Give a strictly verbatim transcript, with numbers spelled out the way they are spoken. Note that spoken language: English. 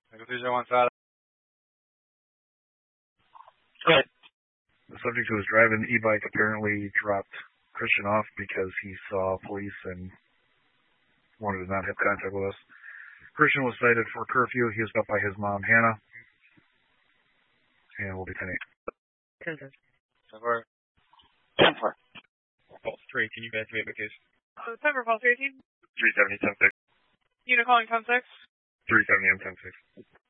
one side. Right. The subject who was driving the e-bike apparently dropped Christian off because he saw police and wanted to not have contact with us. Christian was cited for curfew. He was up by his mom, Hannah. And we'll be ten eight. ten ten. ten four. ten four. False three, can you guys make the case? Uh, ten four, false three eighteen. three seventy, ten six. Unit calling ten six. three seventy, M ten six.